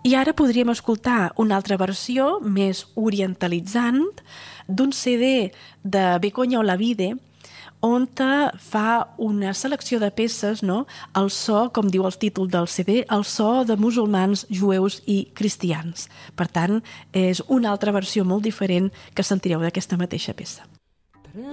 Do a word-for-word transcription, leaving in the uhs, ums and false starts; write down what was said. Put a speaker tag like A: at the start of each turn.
A: I ara podríem escoltar una altra versió més orientalitzant d'un C D de Begoña Olavide, on fa una selecció de peces, no? El so, com diu el títol del C D, el so de musulmans, jueus i cristians. Per tant, és una altra versió molt diferent que sentireu d'aquesta mateixa peça.